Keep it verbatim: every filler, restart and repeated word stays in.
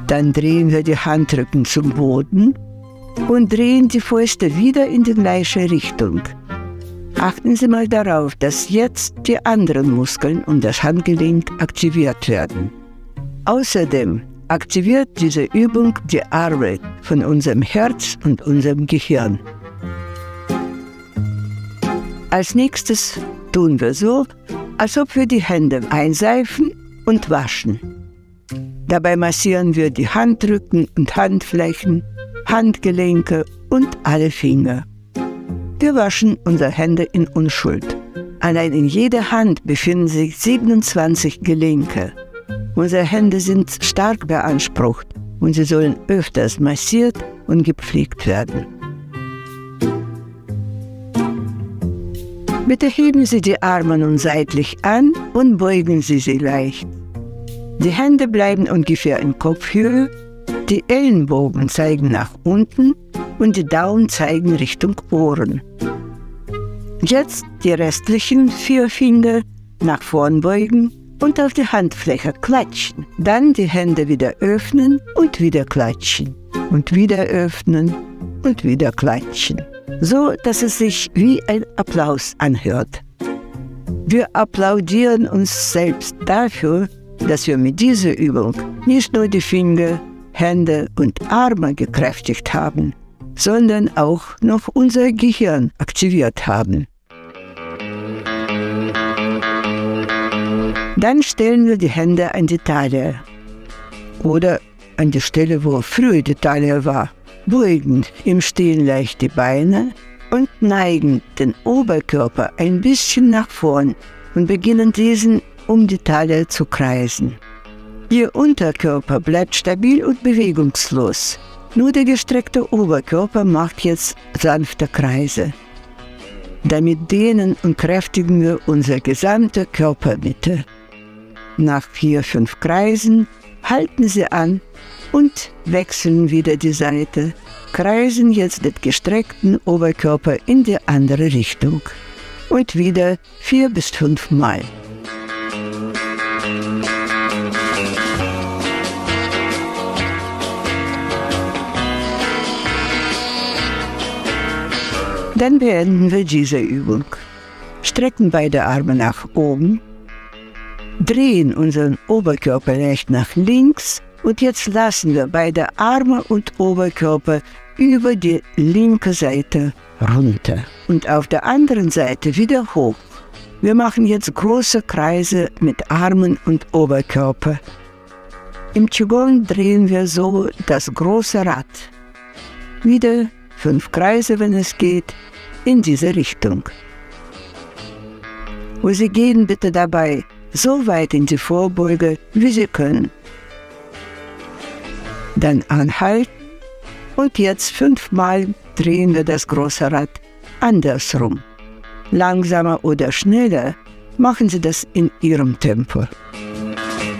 Dann drehen wir die Handrücken zum Boden und drehen die Fäuste wieder in die gleiche Richtung. Achten Sie mal darauf, dass jetzt die anderen Muskeln und das Handgelenk aktiviert werden. Außerdem aktiviert diese Übung die Arbeit von unserem Herz und unserem Gehirn. Als nächstes tun wir so, als ob wir die Hände einseifen und waschen. Dabei massieren wir die Handrücken und Handflächen, Handgelenke und alle Finger. Wir waschen unsere Hände in Unschuld. Allein in jeder Hand befinden sich siebenundzwanzig Gelenke. Unsere Hände sind stark beansprucht und sie sollen öfters massiert und gepflegt werden. Bitte heben Sie die Arme nun seitlich an und beugen Sie sie leicht. Die Hände bleiben ungefähr in Kopfhöhe, die Ellenbogen zeigen nach unten und die Daumen zeigen Richtung Ohren. Jetzt die restlichen vier Finger nach vorn beugen und auf die Handfläche klatschen. Dann die Hände wieder öffnen und wieder klatschen. Und wieder öffnen und wieder klatschen. So, dass es sich wie ein Applaus anhört. Wir applaudieren uns selbst dafür, dass wir mit dieser Übung nicht nur die Finger, Hände und Arme gekräftigt haben, sondern auch noch unser Gehirn aktiviert haben. Dann stellen wir die Hände an die Taille oder an die Stelle, wo früher die Taille war, beugen im Stehen leicht die Beine und neigen den Oberkörper ein bisschen nach vorn und beginnen diesen um die Taille zu kreisen. Ihr Unterkörper bleibt stabil und bewegungslos. Nur der gestreckte Oberkörper macht jetzt sanfte Kreise. Damit dehnen und kräftigen wir unsere gesamte Körpermitte. Nach vier, fünf Kreisen halten Sie an und wechseln wieder die Seite. Kreisen jetzt den gestreckten Oberkörper in die andere Richtung. Und wieder vier bis fünf Mal. Dann beenden wir diese Übung. Strecken beide Arme nach oben, drehen unseren Oberkörper leicht nach links und jetzt lassen wir beide Arme und Oberkörper über die linke Seite runter und auf der anderen Seite wieder hoch. Wir machen jetzt große Kreise mit Armen und Oberkörper. Im Qigong drehen wir so das große Rad. Wieder fünf Kreise, wenn es geht, in diese Richtung. Und Sie gehen bitte dabei so weit in die Vorbeuge, wie Sie können. Dann anhalten und jetzt fünfmal drehen wir das große Rad andersrum. Langsamer oder schneller, machen Sie das in Ihrem Tempo.